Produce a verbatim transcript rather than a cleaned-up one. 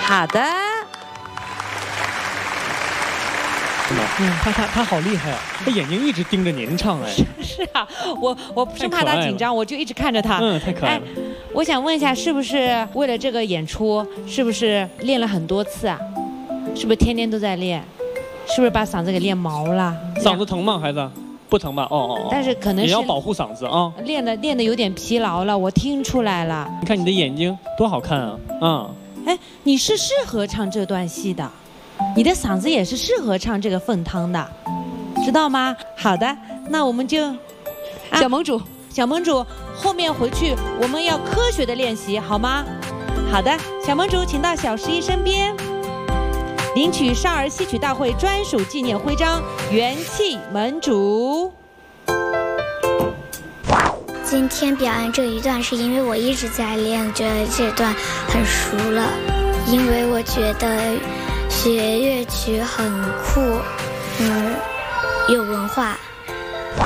好的。 嗯，他他他好厉害啊！他眼睛一直盯着您唱哎。 是啊，我我生怕他紧张，我就一直看着他。 嗯，太可爱了。 哎，我想问一下，是不是为了这个演出，是不是练了很多次啊？是不是天天都在练？是不是把嗓子给练毛了？ 嗓子疼吗，孩子？不疼吧？哦哦哦。 但是可能是也要保护嗓子啊。 练的练的有点疲劳了，我听出来了。 你看你的眼睛多好看啊！嗯。 哎，你是适合唱这段戏的。你的嗓子也是适合唱这个凤汤的，知道吗？好的，那我们就，啊、 小盟主， 小盟主，后面回去我们要科学的练习，好吗？好的，小盟主，请到小十一身边，领取少儿戏曲大会专属纪念徽章，元气盟主。 今天表演这一段是因为我一直在练，觉得这段很熟了，因为我觉得。学乐曲很酷，嗯，有文化。